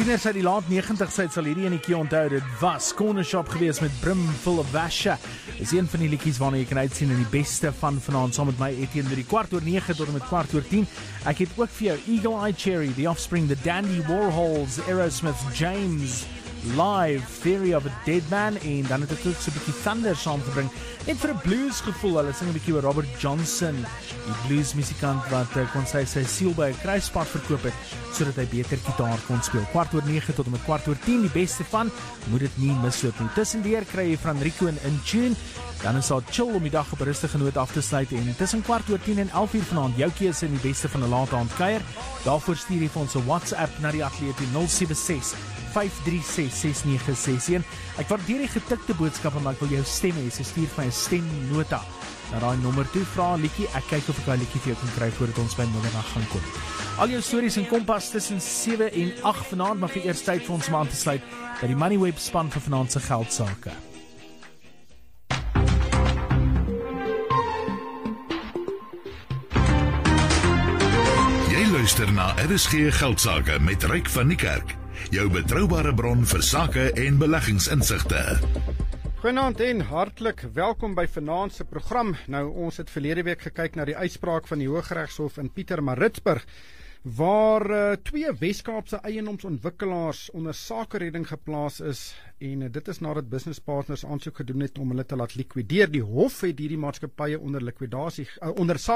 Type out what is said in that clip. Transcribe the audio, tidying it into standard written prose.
Tieners uit die laat 90's uit sal hierdie enetjie onthou. Dit was Corner Shop gewees met Brim Full of Washa. Is een van die liedjies waarna jy kan uitsien in die beste van vanaand saam met my Etienne met die 9:15 tot en met 10:15. Ek het ook vir jou Eagle Eye Cherry, The Offspring, The Dandy Warhols, Aerosmith, James, Live, Theory of a Dead Man, en dan het ek ook so 'n bietjie Thunder saamgebring, net vir 'n blues gevoel. Hulle sing 'n bietjie oor Robert Johnson, die blues musikant wat kon sy siel by 'n kruispad verkoop het, sodat hy beter gitaar kon speel. 9:15 tot en met 10:15, die beste van, moet dit nie misloop nie. Tussendeur kry jy van Rico en In Tune, dan is daar chill om die dag op 'n rustige noot af te sluit, en tussen 10:15 en 11:00 vanaand, jou keuse in die beste van 'n laat aand kuier. Daarvoor stuur jy vir ons 'n WhatsApp na die ateljee 076 536 6961. Ek waardeer die getikte boodskappe, maar ek wil jou stem hê, so stuur vir my 'n stemnota na daai nommer toe, vra 'n liedjie, ek kyk of ek daai liedjie vir jou kan kry voordat ons by middag gaan kom. Al jou stories in Kompas tussen 7 en 8 vanaand, maar vir eers tyd vir ons om aan te sluit by die Moneyweb span vir vanaand se geldsaake. Jy luister na RSG Geldsaake met Ryk van die Kerk, jou betroubare bron vir sake en beleggingsinsigte. Goeienaand en hartlik welkom by vanaand se program. Nou, ons het verlede week gekyk na die uitspraak van die Hooggeregshof in Pietermaritzburg, waar twee Weskaapse eiendomsontwikkelaars onder sakeredding geplaas is, en dit is nadat business partners aansoek gedoen het om hulle te laat likwideer. Die hof het hierdie maatskappye onder likwidasie onder